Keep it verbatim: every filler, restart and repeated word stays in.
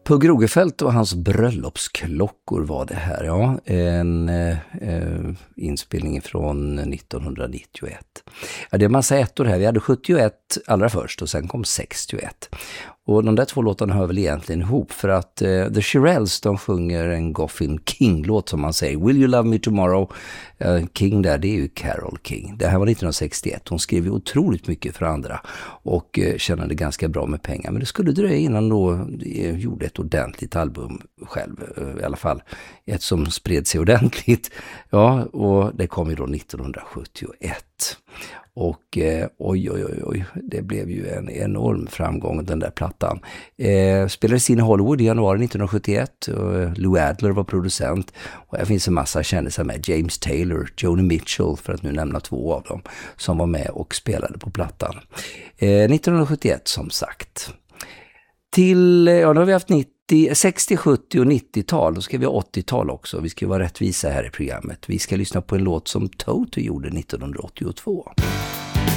Pugh Rogefeldt och hans bröllopsklockor var det här, ja. En eh, inspelning från nittonhundranittioett. Ja, det är en massa ettor här. Vi hade sjuttioett allra först och sen kom sextioett. Och de där två låtarna hör väl egentligen ihop för att eh, The Shirelles, de sjunger en Goffin King-låt som man säger. Will You Love Me Tomorrow? Eh, King där, det är ju Carole King. Det här var nittonhundrasextioett. Hon skrev ju otroligt mycket för andra och eh, tjänade ganska bra med pengar. Men det skulle dröja innan då eh, gjorde ett ordentligt album själv. Eh, I alla fall ett som spred sig ordentligt. Ja, och det kom ju då nittonhundrasjuttioett. Och eh, oj, oj, oj, oj, det blev ju en enorm framgång den där plattan. Eh, spelades in i Hollywood i januari nittonhundrasjuttioett. Och Lou Adler var producent. Och här finns en massa kändisar med. James Taylor, Joni Mitchell, för att nu nämna två av dem, som var med och spelade på plattan. Eh, nittonhundrasjuttioett som sagt. Till, ja då har vi haft nittio, sextio, sjuttio och nittio-tal. Då ska vi ha åttio-tal också. Vi ska vara rättvisa här i programmet. Vi ska lyssna på en låt som Toto gjorde nittonhundraåttiotvå.